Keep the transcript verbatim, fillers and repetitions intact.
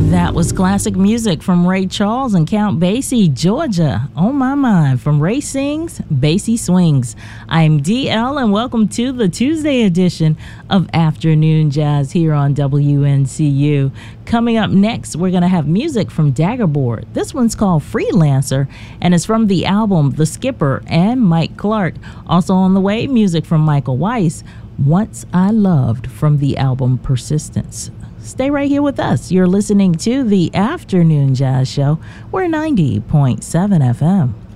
That was classic music from Ray Charles and Count Basie, Georgia. On My Mind from Ray Sings, Basie Swings. I'm D L and welcome to the Tuesday edition of Afternoon Jazz here on W N C U. Coming up next, we're going to have music from Daggerboard. This one's called Freelancer and it's from the album The Skipper and Mike Clark. Also on the way, music from Michael Weiss, Once I Loved from the album Persistence. Stay right here with us. You're listening to the Afternoon Jazz Show. We're ninety point seven F M.